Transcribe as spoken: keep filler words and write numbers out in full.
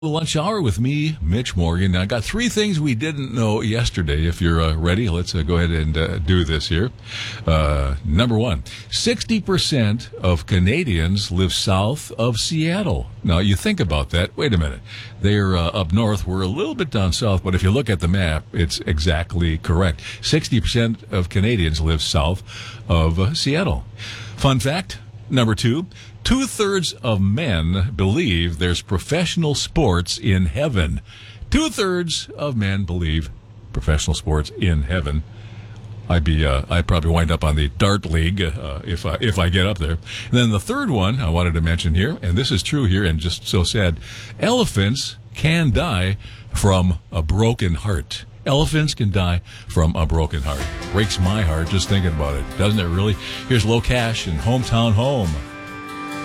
The lunch hour with me, Mitch Morgan. Now, I got three things we didn't know yesterday. If you're uh, ready, let's uh, go ahead and uh, do this here. Uh, number one, sixty percent of Canadians live south of Seattle. Now, you think about that. Wait a minute. They're uh, up north. We're a little bit down south, but if you look at the map, it's exactly correct. sixty percent of Canadians live south of uh, Seattle. Fun fact, number two, two-thirds of men believe there's professional sports in heaven. Two-thirds of men believe professional sports in heaven. I'd be, uh, I'd probably wind up on the dart league uh, if I if I get up there. And then the third one I wanted to mention here, and this is true here, and just so sad: elephants can die from a broken heart. Elephants can die from a broken heart. Breaks my heart just thinking about it, doesn't it? Really? Here's Low Cash and Hometown Home.